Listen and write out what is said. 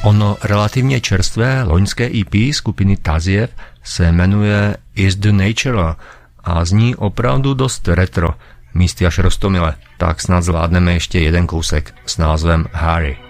Ono relativně čerstvé loňské EP skupiny Taziev se jmenuje Is the Nature a zní opravdu dost retro, místy až roztomile, tak snad zvládneme ještě jeden kousek s názvem Harry.